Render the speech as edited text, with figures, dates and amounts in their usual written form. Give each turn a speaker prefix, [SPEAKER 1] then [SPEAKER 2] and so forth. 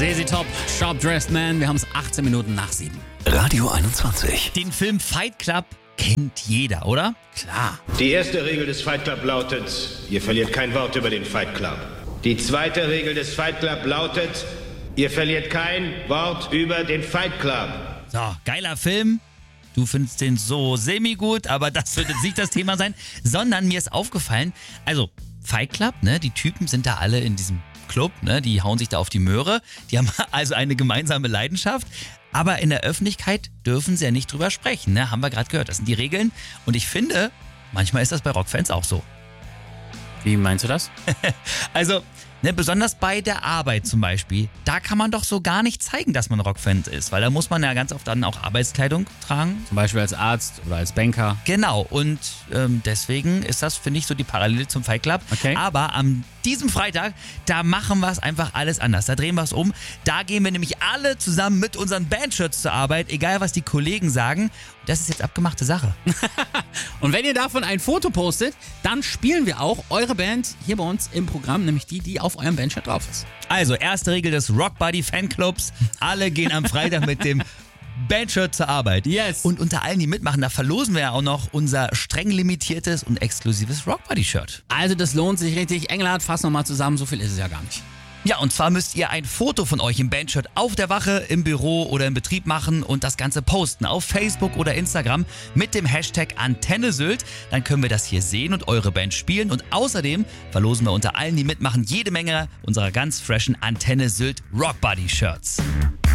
[SPEAKER 1] ZZ Top, Sharp Dressed Man. Wir haben es 18 Minuten nach 7.
[SPEAKER 2] Radio 21.
[SPEAKER 3] Den Film Fight Club kennt jeder, oder?
[SPEAKER 1] Klar.
[SPEAKER 4] Die erste Regel des Fight Club lautet, ihr verliert kein Wort über den Fight Club. Die zweite Regel des Fight Club lautet, ihr verliert kein Wort über den Fight Club.
[SPEAKER 3] So, geiler Film. Du findest den so semi-gut, aber das wird jetzt nicht das Thema sein, sondern mir ist aufgefallen, also Fight Club, ne, die Typen sind da alle in diesem Club, ne, die hauen sich da auf die Möhre, die haben also eine gemeinsame Leidenschaft, aber in der Öffentlichkeit dürfen sie ja nicht drüber sprechen, ne, haben wir gerade gehört, das sind die Regeln und ich finde, manchmal ist das bei Rockfans auch so.
[SPEAKER 1] Wie meinst du das?
[SPEAKER 3] Also, ne, besonders bei der Arbeit zum Beispiel, da kann man doch so gar nicht zeigen, dass man Rockfan ist, weil da muss man ja ganz oft dann auch Arbeitskleidung tragen.
[SPEAKER 1] Zum Beispiel als Arzt oder als Banker.
[SPEAKER 3] Genau, und deswegen ist das, finde ich, so die Parallele zum Fight Club.
[SPEAKER 1] Okay.
[SPEAKER 3] Aber an diesem Freitag, da machen wir es einfach alles anders. Da drehen wir es um. Da gehen wir nämlich alle zusammen mit unseren Bandshirts zur Arbeit, egal was die Kollegen sagen. Das ist jetzt abgemachte Sache.
[SPEAKER 1] Und wenn ihr davon ein Foto postet, dann spielen wir auch eure Band hier bei uns im Programm, nämlich die auf eurem Bandshirt drauf ist.
[SPEAKER 3] Also, erste Regel des Rockbuddy Fanclubs. Alle gehen am Freitag mit dem Bandshirt zur Arbeit.
[SPEAKER 1] Yes.
[SPEAKER 3] Und unter allen, die mitmachen, da verlosen wir ja auch noch unser streng limitiertes und exklusives Rockbuddy-Shirt.
[SPEAKER 1] Also das lohnt sich richtig. Engelhardt, fass nochmal zusammen, so viel ist es ja gar nicht.
[SPEAKER 3] Ja, und zwar müsst ihr ein Foto von euch im Bandshirt auf der Wache, im Büro oder im Betrieb machen und das Ganze posten auf Facebook oder Instagram mit dem Hashtag Antenne Sylt. Dann können wir das hier sehen und eure Band spielen. Und außerdem verlosen wir unter allen, die mitmachen, jede Menge unserer ganz freshen Antenne Sylt Rockbuddy Shirts.